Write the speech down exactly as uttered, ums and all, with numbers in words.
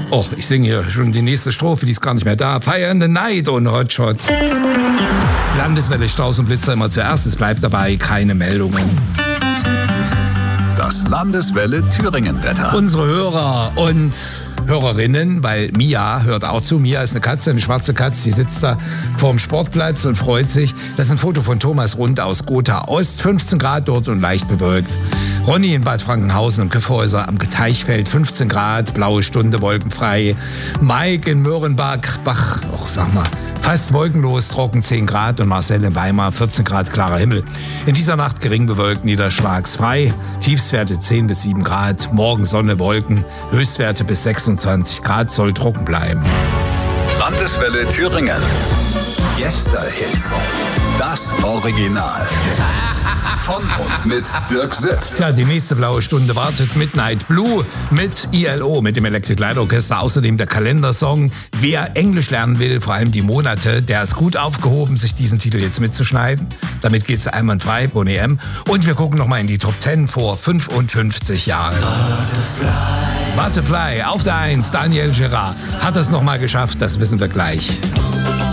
Oh, ich singe hier schon die nächste Strophe, die ist gar nicht mehr da. Fire in the Night ohne Hotshot. Landeswelle, Strauß und Blitzer immer zuerst. Es bleibt dabei, keine Meldungen. Das Landeswelle Thüringen-Wetter. Unsere Hörer und Hörerinnen, weil Mia hört auch zu. Mia ist eine Katze, eine schwarze Katze, die sitzt da vorm Sportplatz und freut sich. Das ist ein Foto von Thomas Rund aus Gotha Ost, fünfzehn Grad dort und leicht bewölkt. Ronny in Bad Frankenhausen im Kyffhäuser am Geteichfeld, fünfzehn Grad, blaue Stunde, wolkenfrei. Mike in Möhrenbach, Bach, oh, sag mal, fast wolkenlos, trocken zehn Grad und Marcel in Weimar, vierzehn Grad, klarer Himmel. In dieser Nacht gering bewölkt, niederschlagsfrei, Tiefstwerte zehn bis sieben Grad, morgen Sonne, Wolken, Höchstwerte bis sechsundzwanzig Grad, soll trocken bleiben. Landeswelle Thüringen. Gästehits. Das Original. Von und mit Dirk Siff. Tja, die nächste blaue Stunde wartet Midnight Blue mit I L O, mit dem Electric Light Orchester. Außerdem der Kalendersong. Wer Englisch lernen will, vor allem die Monate, der ist gut aufgehoben, sich diesen Titel jetzt mitzuschneiden. Damit geht's einwandfrei, Boney M. Und wir gucken nochmal in die Top zehn vor fünfundfünfzig Jahren. Butterfly. Butterfly auf der eins, Daniel Gerard. Hat es nochmal geschafft, das wissen wir gleich.